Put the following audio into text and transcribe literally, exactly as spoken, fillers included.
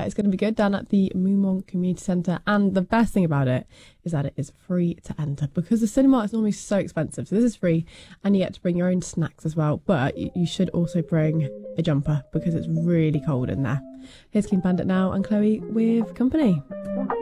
Uh, it's going to be good down at the Moumont Community Centre. And the best thing about it is that it is free to enter because the cinema is normally so expensive. So this is free and you get to bring your own snacks as well. But you, you should also bring a jumper because it's really cold in there. Here's Clean Bandit now and Chloe with company.